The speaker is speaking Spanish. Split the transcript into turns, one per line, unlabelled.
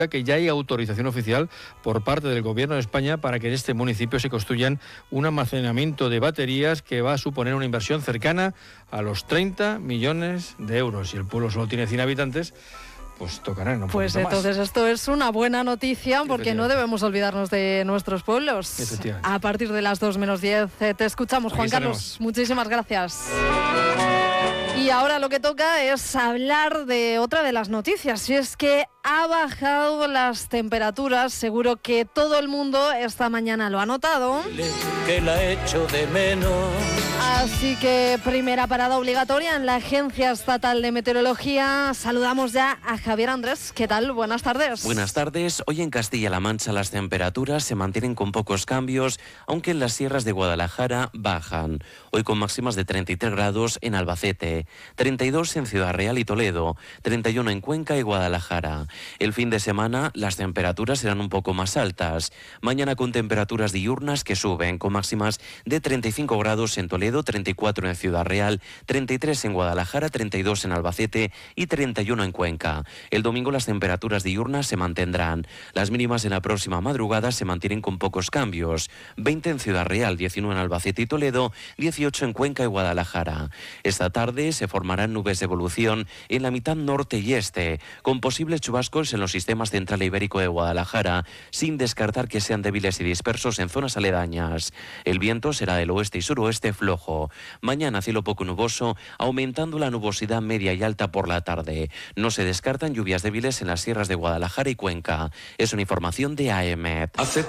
que ya hay autorización oficial por parte del Gobierno de España para que en este municipio se construyan un almacenamiento de baterías que va a suponer una inversión cercana a los 30 millones de euros. Si el pueblo solo tiene 100 habitantes, pues tocará, ¿no?
Pues entonces esto es una buena noticia, porque no debemos olvidarnos de nuestros pueblos. A partir de las 2 menos 10 te escuchamos, Juan Carlos. Muchísimas gracias. Y ahora lo que toca es hablar de otra de las noticias, y es que ha bajado las temperaturas. Seguro que todo el mundo esta mañana lo ha notado.
Que la echo de menos.
Así que primera parada obligatoria en la Agencia Estatal de Meteorología. Saludamos ya a Javier Andrés. ¿Qué tal? Buenas tardes.
Buenas tardes. Hoy en Castilla-La Mancha las temperaturas se mantienen con pocos cambios, aunque en las sierras de Guadalajara bajan. Hoy con máximas de 33 grados en Albacete, 32 en Ciudad Real y Toledo, 31 en Cuenca y Guadalajara. El fin de semana las temperaturas serán un poco más altas. Mañana con temperaturas diurnas que suben, con máximas de 35 grados en Toledo, 34 en Ciudad Real, 33 en Guadalajara, 32 en Albacete y 31 en Cuenca. El domingo las temperaturas diurnas se mantendrán. Las mínimas en la próxima madrugada se mantienen con pocos cambios. 20 en Ciudad Real, 19 en Albacete y Toledo, 18 en Cuenca y Guadalajara. Esta tarde se formarán nubes de evolución en la mitad norte y este, con posibles chubascos en los sistemas central e ibérico de Guadalajara, sin descartar que sean débiles y dispersos en zonas aledañas. El viento será del oeste y suroeste flojo. Mañana cielo poco nuboso, aumentando la nubosidad media y alta por la tarde. No se descartan lluvias débiles en las sierras de Guadalajara y Cuenca. Es una información de AEMET.